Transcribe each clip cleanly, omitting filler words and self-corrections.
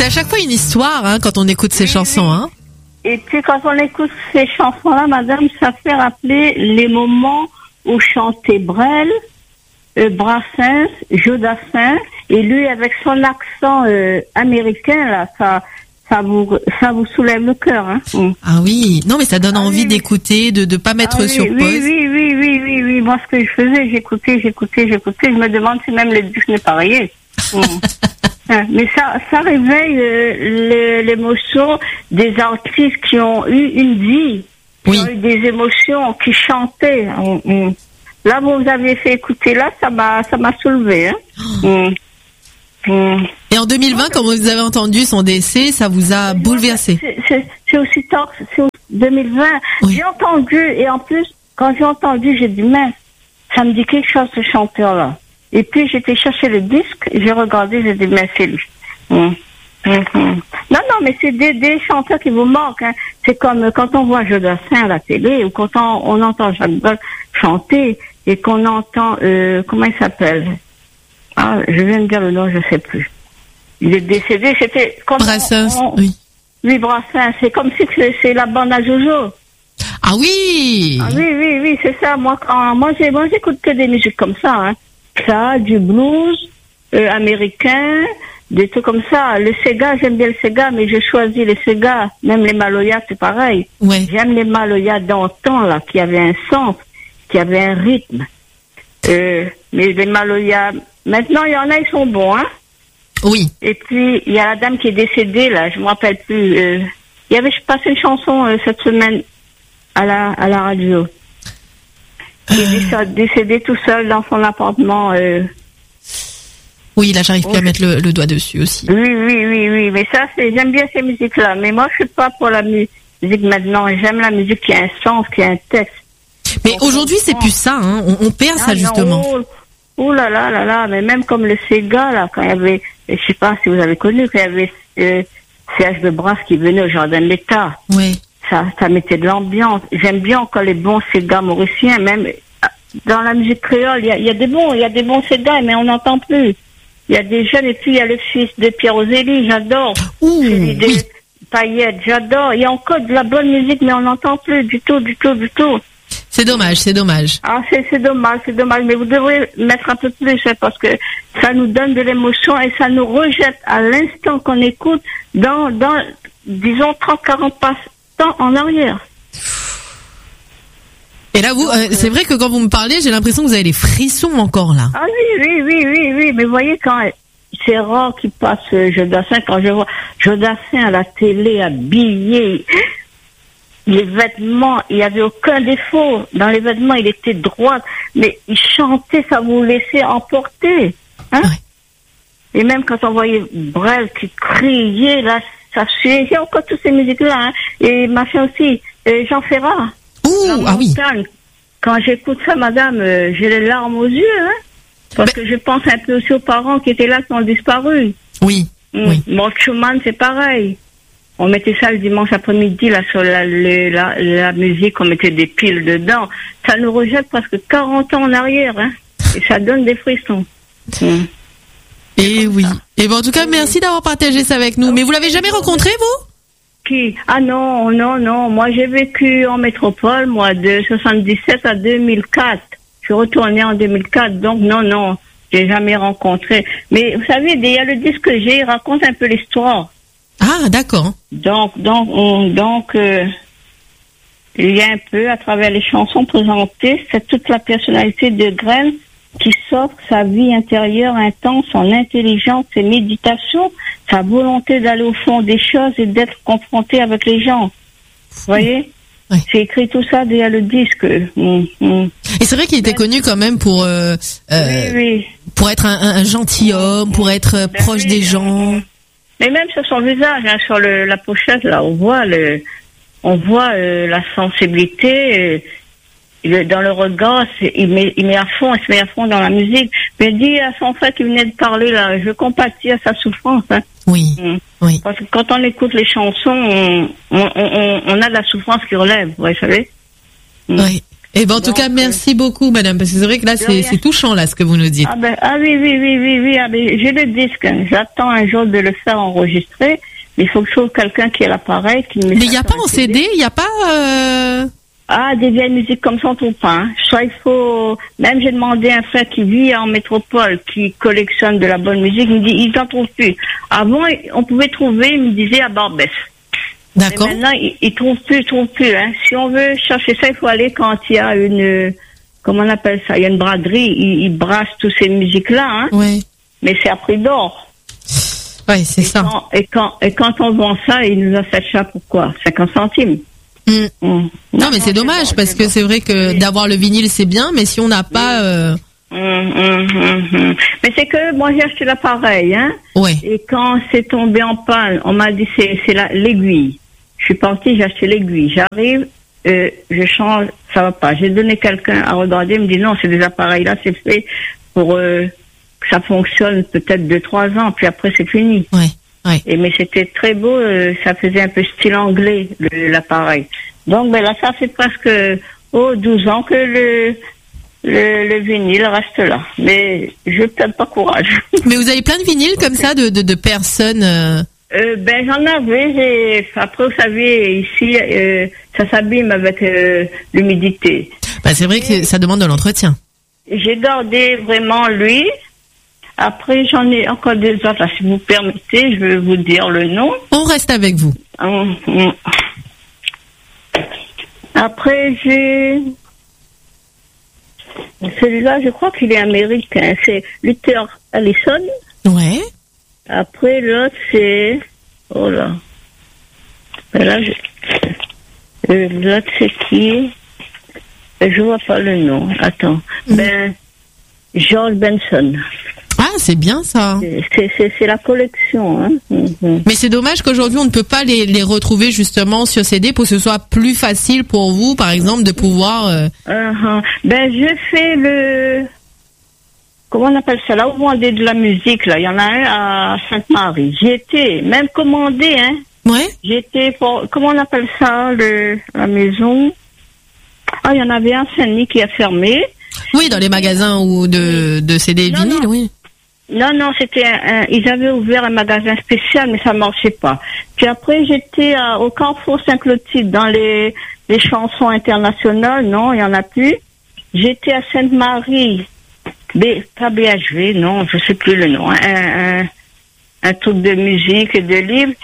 C'est à chaque fois une histoire quand on écoute ces chansons. Hein. Et puis quand on écoute ces chansons-là, madame, ça fait rappeler les moments où chantait Brel, Brassens, Jodassin, et lui avec son accent américain là, ça vous soulève le cœur. Hein. Ah oui, non mais ça donne envie d'écouter, de pas mettre sur pause. Oui. Moi ce que je faisais, j'écoutais. Je me demande si même le disque n'est pas rayé. Mais ça réveille l'émotion des artistes qui ont eu une vie, qui ont eu des émotions, qui chantaient. Là, vous avez fait écouter, là, ça m'a soulevé. Hein. Et en 2020, quand vous avez entendu son décès, ça vous a bouleversé? C'est aussi tard, c'est 2020. Oui. J'ai entendu, et en plus, quand j'ai entendu, j'ai dit, mais ça me dit quelque chose, ce chanteur-là. Et puis, j'étais chercher le disque, j'ai regardé, j'ai dit, mais c'est lui. Non, mais c'est des chanteurs qui vous manquent. Hein. C'est comme quand on voit Jodassin à la télé, ou quand on entend Jacques Brel chanter, et qu'on entend, comment il s'appelle? Ah, je viens de dire le nom, je sais plus. Il est décédé, c'était comme Brassens, oui. Oui, Brassens, c'est comme si c'est la bande à Jojo. Ah oui! Ah oui, c'est ça. Moi, j'écoute que des musiques comme ça, hein. Ça, du blues, américain, des trucs comme ça. Le Sega, j'aime bien le Sega, mais je choisis les Sega. Même les Maloya, c'est pareil. Ouais. J'aime les Maloya d'antan, là, qui avaient un sens, qui avaient un rythme. Mais les Maloya, maintenant, il y en a, ils sont bons, hein. Oui. Et puis, il y a la dame qui est décédée, là, je me rappelle plus. Il y avait, je passais une chanson cette semaine à la radio. Il est décédé tout seul dans son appartement. Oui, là, j'arrive plus à mettre le doigt dessus aussi. Oui. Mais ça, j'aime bien ces musiques-là. Mais moi, je suis pas pour la musique maintenant. J'aime la musique qui a un sens, qui a un texte. Mais aujourd'hui, c'est plus ça, hein. On perd ça, justement. Oh là là. Mais même comme le Sega, là, quand il y avait, je sais pas si vous avez connu, quand il y avait CH de Brasse qui venait au Jardin de l'État. Oui. Ça mettait de l'ambiance. J'aime bien encore les bons Sega mauriciens, même dans la musique créole, il y a des bons Sega, mais on n'entend plus. Il y a des jeunes, et puis il y a le fils de Pierre Ozélie, j'adore. Celui de Payette, j'adore. Il y a encore de la bonne musique, mais on n'entend plus du tout. C'est dommage. Ah, c'est dommage. Mais vous devrez mettre un peu plus, parce que ça nous donne de l'émotion et ça nous rejette à l'instant qu'on écoute dans disons, 30-40 pas en arrière. Et là, vous, c'est vrai que quand vous me parlez, j'ai l'impression que vous avez les frissons encore, là. Ah oui. Mais vous voyez, quand c'est rare qu'il passe Jodassin, quand je vois Jodassin à la télé, habillé, les vêtements, il n'y avait aucun défaut. Dans les vêtements, il était droit, mais il chantait, ça vous laissait emporter. Hein? Ouais. Et même quand on voyait Brel qui criait, là, ça suait. J'ai encore toutes ces musiques-là, hein. Et machin aussi, Jean Ferrat. Ah oui. Quand j'écoute ça, madame, j'ai les larmes aux yeux, hein. Parce que je pense un peu aussi aux parents qui étaient là, qui ont disparu. Oui. Bon, Schumann, c'est pareil. On mettait ça le dimanche après-midi, là, sur la musique, on mettait des piles dedans. Ça nous rejette presque 40 ans en arrière, hein. Et ça donne des frissons. Et oui. Et bon, en tout cas, merci d'avoir partagé ça avec nous. Mais vous l'avez jamais rencontré, vous? Qui? Ah non. Moi, j'ai vécu en métropole, moi, de 77 à 2004. Je suis retournée en 2004, donc non, j'ai jamais rencontré. Mais vous savez, il y a le disque que j'ai, il raconte un peu l'histoire. Ah, d'accord. Donc, il y a un peu, à travers les chansons présentées, c'est toute la personnalité de Grel qui s'offre sa vie intérieure intense, son intelligence, ses méditations, sa volonté d'aller au fond des choses et d'être confronté avec les gens. Vous voyez? Oui. C'est écrit tout ça derrière le disque. Et c'est vrai qu'il était connu quand même pour pour être un gentilhomme, pour être proche des gens. Mais même sur son visage, hein, sur la pochette, là, on voit la sensibilité. Dans le regard, il se met à fond dans la musique. Mais il dit à son frère qui venait de parler, là, je compatis à sa souffrance. Hein. Oui. Parce que quand on écoute les chansons, on a de la souffrance qui relève, vous savez. Oui. Eh ben, en tout cas, merci beaucoup, madame, parce que c'est vrai que là, c'est touchant, là, ce que vous nous dites. Oui. Ah, mais j'ai le disque. J'attends un jour de le faire enregistrer. Mais il faut que je trouve quelqu'un qui ait l'appareil, mais il n'y a pas en CD, il n'y a pas, Ah, des vieilles musiques comme ça, on trouve pas, hein. Soit il faut, même j'ai demandé à un frère qui vit en métropole, qui collectionne de la bonne musique, il me dit, il n'en trouve plus. Avant, on pouvait trouver, il me disait, à Barbès. D'accord. Mais maintenant, il trouve plus, hein. Si on veut chercher ça, il faut aller quand il y a comment on appelle ça? Il y a une braderie, ils brassent toutes ces musiques-là, hein. Oui. Mais c'est à prix d'or. Oui, c'est ça. Et quand on vend ça, ils nous achètent ça pour quoi? 50 centimes. Non, mais c'est dommage parce que c'est vrai que d'avoir le vinyle c'est bien, mais si on n'a pas. Mais c'est que moi j'ai acheté l'appareil, hein. Ouais. Et quand c'est tombé en panne, on m'a dit c'est l'aiguille. Je suis partie, j'ai acheté l'aiguille. J'arrive, je change, ça va pas. J'ai donné quelqu'un à regarder, il me dit non, c'est des appareils là, c'est fait pour que ça fonctionne peut-être 2-3 ans, puis après c'est fini. Ouais. Ouais. Mais c'était très beau, ça faisait un peu style anglais, l'appareil. Donc, ben là, ça fait presque 12 ans que le vinyle reste là. Mais je perds pas courage. Mais vous avez plein de vinyles comme ça, de personnes Ben, j'en avais. Après, vous savez, ici, ça s'abîme avec l'humidité. Bah, c'est vrai que ça demande de l'entretien. J'ai gardé vraiment lui. Après, j'en ai encore des autres. Là, si vous permettez, je vais vous dire le nom. On reste avec vous. Après, j'ai... Celui-là, je crois qu'il est américain. C'est Luther Allison. Ouais. Après, l'autre, c'est... Oh là. Ben là, l'autre, c'est qui? Je vois pas le nom. Attends. George Benson. Ah, c'est bien ça. C'est la collection. Hein. Mais c'est dommage qu'aujourd'hui on ne peut pas les retrouver justement sur CD pour que ce soit plus facile pour vous, par exemple, de pouvoir. Ben je fais comment on appelle ça là où on vendait de la musique là. Il y en a un à Sainte-Marie. J'ai été même commandé, hein. Ouais. J'étais pour comment on appelle ça la maison. Ah, il y en avait un Saint-Denis qui a fermé. Oui, dans les magasins ou de CD vinyle, oui. Non, c'était ils avaient ouvert un magasin spécial, mais ça marchait pas. Puis après, j'étais au Carrefour Saint-Clotilde dans les chansons internationales. Non, il y en a plus. J'étais à Sainte-Marie, pas BHV, non, je sais plus le nom. Un truc de musique et de livres.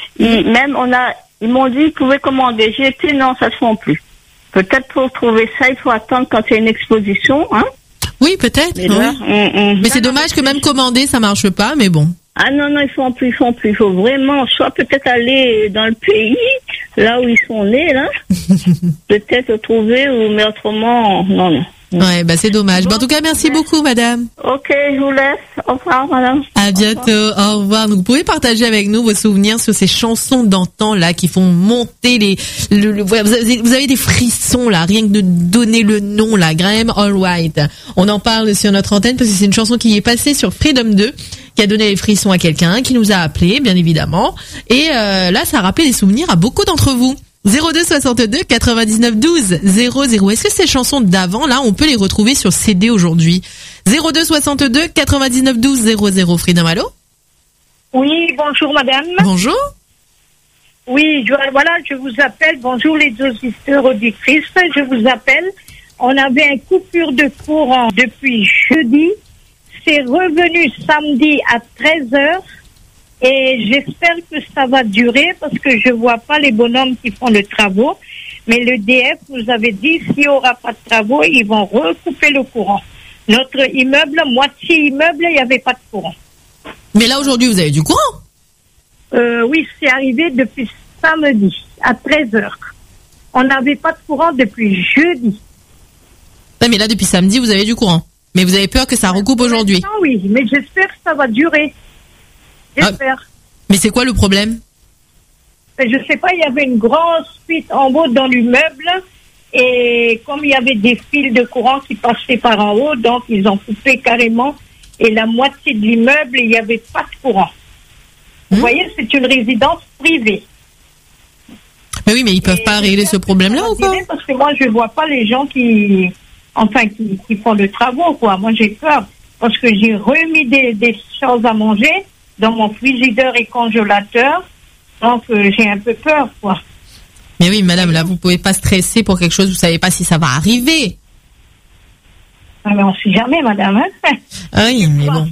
Ils m'ont dit qu'ils pouvaient commander. J'ai été, non, ça se font plus. Peut-être pour trouver ça, il faut attendre quand il y a une exposition, hein. Oui, peut-être. Mais c'est dommage que même commander, ça marche pas, mais bon. Ah non, ils font plus. Il faut vraiment, soit peut-être aller dans le pays, là où ils sont nés, là. Peut-être trouver, mais autrement, non. Ouais, c'est dommage. En tout cas, merci beaucoup, madame. Ok, je vous laisse. Au revoir, madame. À bientôt. Au revoir. Donc, vous pouvez partager avec nous vos souvenirs sur ces chansons d'antan, là, qui font monter vous avez des frissons, là, rien que de donner le nom, là. Graham Allwright. On en parle sur notre antenne parce que c'est une chanson qui est passée sur Freedom 2, qui a donné les frissons à quelqu'un, qui nous a appelé, bien évidemment. Et, là, ça a rappelé des souvenirs à beaucoup d'entre vous. 02 62 99 12 00. Est-ce que ces chansons d'avant, là, on peut les retrouver sur CD aujourd'hui? 02 62 99 12 00. Freedom, allô? Oui, bonjour madame. Bonjour. Oui, je vous appelle. Bonjour les auditeurs auditrices. Je vous appelle. On avait une coupure de courant depuis jeudi. C'est revenu samedi à 13h. Et j'espère que ça va durer parce que je vois pas les bonhommes qui font les travaux. Mais le DF nous avait dit s'il y aura pas de travaux, ils vont recouper le courant. Notre immeuble, moitié immeuble, il y avait pas de courant. Mais là aujourd'hui, vous avez du courant? Oui, c'est arrivé depuis samedi à 13h. On n'avait pas de courant depuis jeudi. Ouais, mais là depuis samedi, vous avez du courant. Mais vous avez peur que ça recoupe aujourd'hui? Oui, mais j'espère que ça va durer. J'espère. Mais c'est quoi le problème? Je sais pas, il y avait une grosse fuite en haut dans l'immeuble et comme il y avait des fils de courant qui passaient par en haut, donc ils ont coupé carrément et la moitié de l'immeuble, il n'y avait pas de courant. Vous voyez, c'est une résidence privée. Mais oui, mais ils peuvent pas régler ce problème-là ou quoi? Parce que moi, je vois pas les gens qui qui font le travaux, quoi. Moi, j'ai peur parce que j'ai remis des choses à manger dans mon frigidaire et congélateur. Donc, j'ai un peu peur, quoi. Mais oui, madame, là, vous pouvez pas stresser pour quelque chose, vous savez pas si ça va arriver. Ah, mais on sait jamais, madame, hein. Ah oui, mais bon.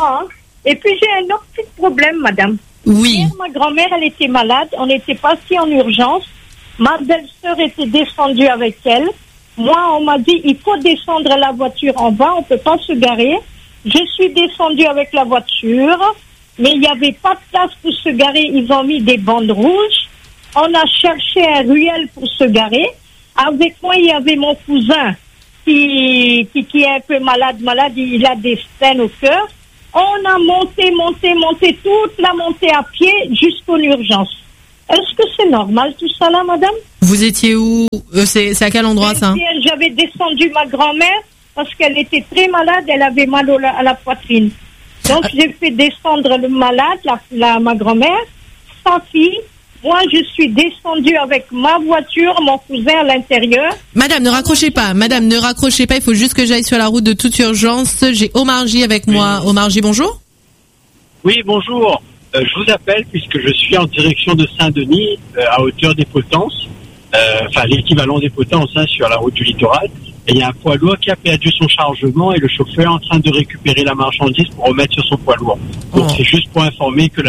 Et puis, j'ai un autre petit problème, madame. Oui. Hier, ma grand-mère, elle était malade. On était passé en urgence. Ma belle-sœur était descendue avec elle. Moi, on m'a dit, il faut descendre la voiture en bas, on peut pas se garer. Je suis descendue avec la voiture, mais il n'y avait pas de place pour se garer. Ils ont mis des bandes rouges. On a cherché un ruelle pour se garer. Avec moi, il y avait mon cousin qui est un peu malade. Il a des stènes au cœur. On a monté toute la montée à pied jusqu'aux urgences. Est-ce que c'est normal tout ça là, madame? Vous étiez où? C'est à quel endroit ça? J'avais descendu ma grand-mère parce qu'elle était très malade, elle avait mal à la poitrine. Donc j'ai fait descendre le malade, ma grand-mère, sa fille. Moi, je suis descendue avec ma voiture, mon cousin à l'intérieur. Madame, ne raccrochez pas. Il faut juste que j'aille sur la route de toute urgence. J'ai Omar J avec moi. Omar J, bonjour. Oui, bonjour. Je vous appelle puisque je suis en direction de Saint-Denis, à hauteur des Potences. L'équivalent des Potences, sur la route du littoral. Et il y a un poids lourd qui a perdu son chargement et le chauffeur est en train de récupérer la marchandise pour remettre sur son poids lourd. Donc c'est juste pour informer que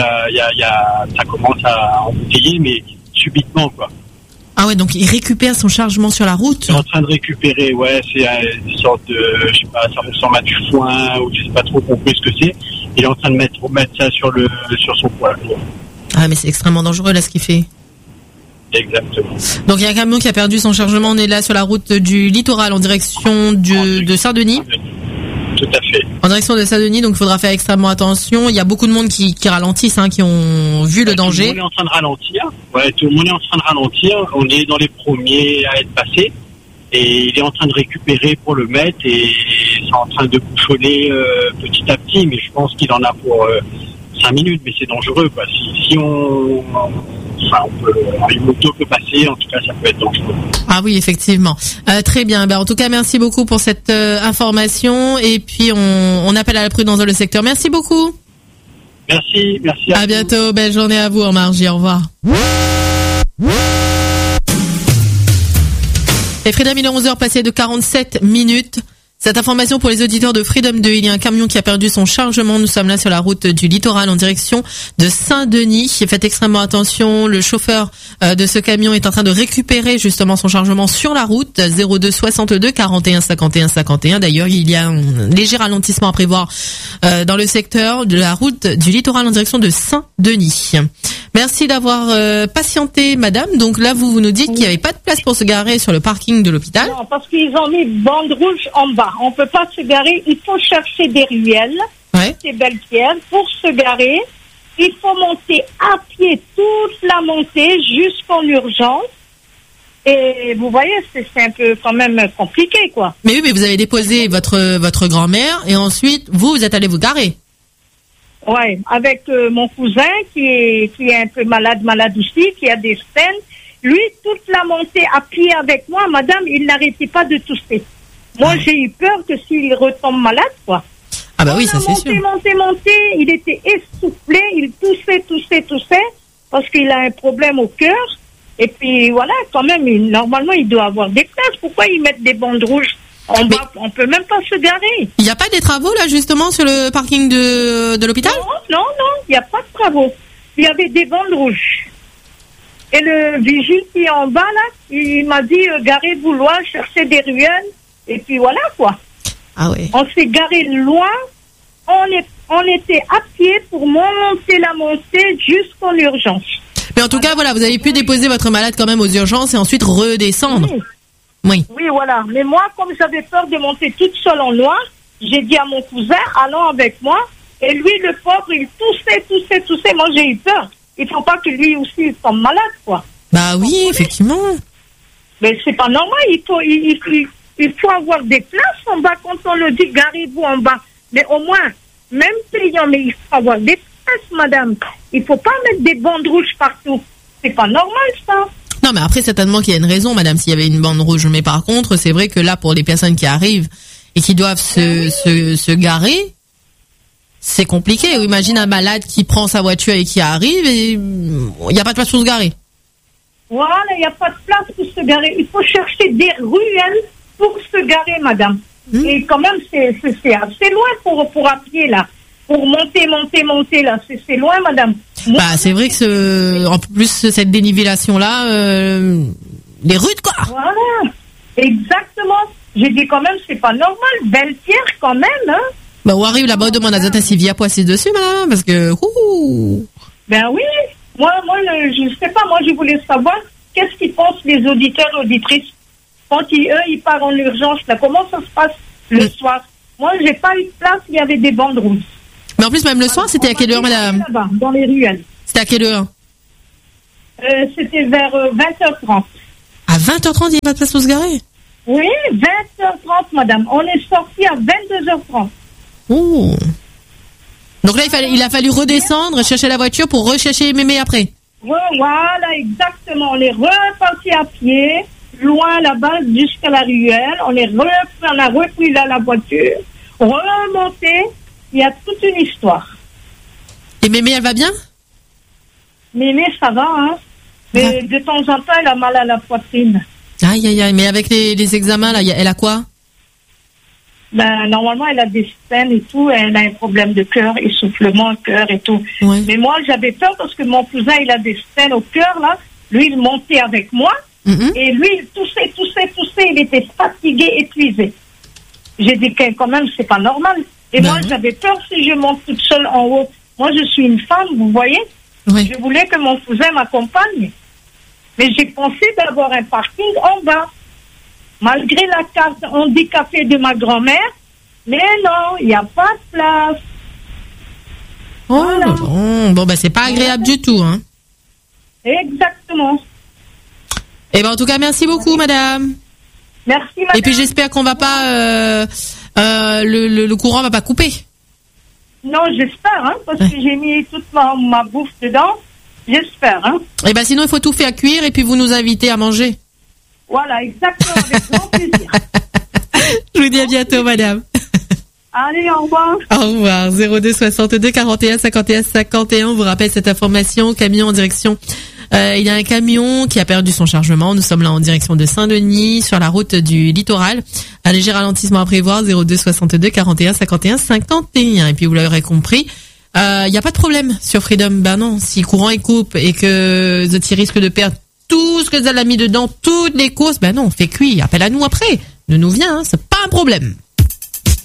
ça commence à embouteiller, mais subitement, quoi. Ah ouais, donc il récupère son chargement sur la route. Il est en train de récupérer, c'est une sorte de, je sais pas, ça ressemble à du foin ou je sais pas trop compris ce que c'est. Il est en train de mettre ça sur son poids lourd. Ah mais c'est extrêmement dangereux là ce qu'il fait. Exactement. Donc il y a un camion qui a perdu son chargement. On est là sur la route du littoral en direction de Saint-Denis. Tout à fait. En direction de Saint-Denis, donc il faudra faire extrêmement attention. Il y a beaucoup de monde qui ralentissent, qui ont vu le danger. Tout le monde est en train de ralentir. Tout le monde est en train de ralentir. On est dans les premiers à être passés. Et il est en train de récupérer pour le mettre et c'est en train de bouchonner petit à petit. Mais je pense qu'il en a pour 5 minutes. Mais c'est dangereux, quoi. Si une moto peut passer, en tout cas, ça peut être dangereux. Ah oui, effectivement. Très bien. En tout cas, merci beaucoup pour cette information. Et puis, on appelle à la prudence dans le secteur. Merci beaucoup. Merci. À bientôt. Belle journée à vous, Omar J. Au revoir. Et Freedom, il est 11h passé de 47 minutes. Cette information pour les auditeurs de Freedom 2, il y a un camion qui a perdu son chargement. Nous sommes là sur la route du littoral en direction de Saint-Denis. Faites extrêmement attention. Le chauffeur de ce camion est en train de récupérer justement son chargement sur la route. 02 62 41 51 51. D'ailleurs, il y a un léger ralentissement à prévoir dans le secteur de la route du littoral en direction de Saint-Denis. Merci d'avoir patienté, madame. Donc là, vous nous dites qu'il n'y avait pas de place pour se garer sur le parking de l'hôpital. Non, parce qu'ils ont mis bande rouge en bas. On peut pas se garer. Il faut chercher des ruelles, des belles pierres pour se garer. Il faut monter à pied toute la montée jusqu'en urgence. Et vous voyez, c'est un peu quand même compliqué, quoi. Mais oui, mais vous avez déposé votre grand-mère et ensuite, vous êtes allé vous garer. Ouais, avec mon cousin qui est un peu malade aussi, qui a des stènes. Lui, toute la montée à pied avec moi, madame, il n'arrêtait pas de tousser. Moi, j'ai eu peur que s'il retombe malade, quoi. Ah bah oui, ça c'est sûr. Monté, il était essoufflé, il toussait, parce qu'il a un problème au cœur. Et puis voilà, quand même, normalement, il doit avoir des places. Pourquoi ils mettent des bandes rouges en bas? On peut même pas se garer. Il n'y a pas des travaux là justement sur le parking de l'hôpital? Non, il n'y a pas de travaux. Il y avait des bandes rouges. Et le vigile qui est en bas là, il m'a dit garez-vous loin, cherchez des ruelles. Et puis voilà, quoi. Ah oui. On s'est garé loin. On était à pied pour monter la montée jusqu'en urgence. Mais en tout cas, voilà, vous avez pu déposer votre malade quand même aux urgences et ensuite redescendre. Oui, voilà. Mais moi, comme j'avais peur de monter toute seule en noir, j'ai dit à mon cousin, allons avec moi. Et lui, le pauvre, il toussait. Moi, j'ai eu peur. Il faut pas que lui aussi tombe malade, quoi. Bah oui, effectivement. Mais c'est pas normal. Il faut avoir des places en bas. Quand on le dit, garez-vous en bas. Mais au moins, même payant, mais il faut avoir des places, madame. Il faut pas mettre des bandes rouges partout. C'est pas normal, ça. Non, mais après, certainement qu'il y a une raison, madame, s'il y avait une bande rouge. Mais par contre, c'est vrai que là, pour les personnes qui arrivent et qui doivent se garer, c'est compliqué. Imagine un malade qui prend sa voiture et qui arrive et il n'y a pas de place pour se garer. Voilà, il n'y a pas de place pour se garer. Il faut chercher des ruelles pour se garer, madame. Et quand même, c'est assez loin pour à pied, là. Pour monter, là. C'est loin, madame. Bah, c'est vrai que en plus, cette dénivellation-là, les rudes, quoi. Voilà. Exactement. J'ai dit quand même, c'est pas normal. Belle pierre, quand même, hein. Bah, où arrive là-bas, demande à Zata s'il y a poissé dessus, madame, parce que, Ben oui. Moi, je sais pas, moi, je voulais savoir qu'est-ce qu'ils pensent les auditeurs, auditrices. Quand ils partent en urgence, là, comment ça se passe le soir? Moi, j'ai pas eu de place, il y avait des bandes rouges. Mais en plus, même le soir, c'était à quelle heure, madame? Là-bas, dans les ruelles. C'était à quelle heure? C'était vers 20h30. À 20h30, il n'y a pas de place pour se garer? Oui, 20h30, madame. On est sorti à 22h30. Oh. Donc là, il a fallu redescendre, chercher la voiture pour rechercher mémé après. Voilà, exactement. On est reparti à pied, loin là-bas, jusqu'à la ruelle. On a repris là la voiture, remonté. Il y a toute une histoire. Et mémé, elle va bien? Mémé, ça va, hein. Mais de temps en temps, elle a mal à la poitrine. Aïe, aïe, aïe. Mais avec les examens, là, elle a quoi? Ben, normalement, elle a des stènes et tout. Elle a un problème de cœur, essoufflement, cœur et tout. Ouais. Mais moi, j'avais peur parce que mon cousin, il a des stènes au cœur, là. Lui, il montait avec moi. Et lui, il toussait. Il était fatigué, épuisé. J'ai dit que quand même, c'est pas normal. Et moi, j'avais peur si je monte toute seule en haut. Moi, je suis une femme, vous voyez. Oui. Je voulais que mon cousin m'accompagne. Mais j'ai pensé d'avoir un parking en bas. Malgré la carte handicapée de ma grand-mère. Mais non, il n'y a pas de place. Oh, voilà. Bon, c'est pas agréable du tout, hein. Exactement. Eh ben, en tout cas, merci beaucoup, madame. Merci, madame. Et puis, j'espère qu'on va pas, le courant va pas couper. Non, j'espère, hein, parce que j'ai mis toute ma bouffe dedans. J'espère, hein. Eh ben, sinon, il faut tout faire cuire et puis vous nous invitez à manger. Voilà, exactement, avec grand plaisir. Je vous dis à bientôt, madame. Allez, au revoir. Au revoir. 02 62 41 51 51. On vous rappelle cette information. Camion en direction. Il y a un camion qui a perdu son chargement. Nous sommes là en direction de Saint-Denis, sur la route du littoral. Un léger ralentissement à prévoir. 02 62 41 51 51. Et puis, vous l'aurez compris, il n'y a pas de problème sur Freedom. Ben non, si courant est coupe et que The risque de perdre tout ce que vous avez mis dedans, toutes les courses, ben non, on fait cuire. Appelle à nous après. Ne nous vient, hein, c'est pas un problème.